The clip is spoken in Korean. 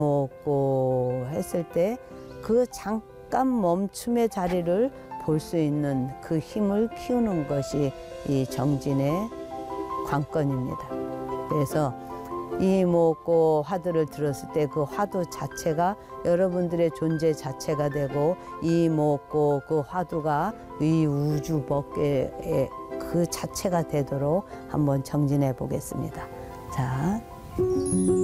먹고 했을 때 그 잠깐 멈춤의 자리를 볼 수 있는 그 힘을 키우는 것이 이 정진의 관건입니다. 그래서 이목고 화두를 들었을 때 그 화두 자체가 여러분들의 존재 자체가 되고 이목고 그 화두가 이 우주 법계의 그 자체가 되도록 한번 정진해 보겠습니다. 자.